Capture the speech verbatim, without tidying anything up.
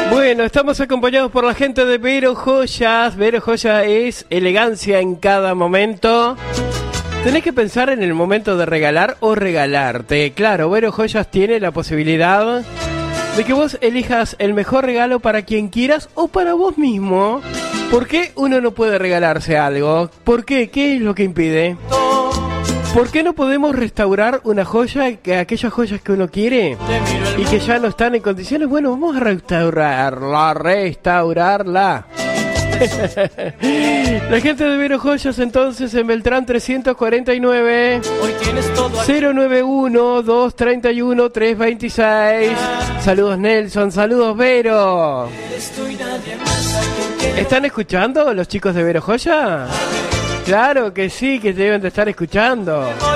Bueno, estamos acompañados por la gente de Vero Joyas. Vero Joyas es elegancia en cada momento. Tenés que pensar en el momento de regalar o regalarte. Claro, Vero Joyas tiene la posibilidad de que vos elijas el mejor regalo para quien quieras o para vos mismo. ¿Por qué uno no puede regalarse algo? ¿Por qué? ¿Qué es lo que impide? ¿Por qué no podemos restaurar una joya, aquellas joyas que uno quiere y que ya no están en condiciones? Bueno, vamos a restaurarla, restaurarla. La gente de Vero Joyas entonces en Beltrán trescientos cuarenta y nueve, cero noventa y uno, doscientos treinta y uno, trescientos veintiséis. Saludos Nelson, saludos Vero. ¿Están escuchando los chicos de Vero Joyas? Claro que sí, que deben de estar escuchando.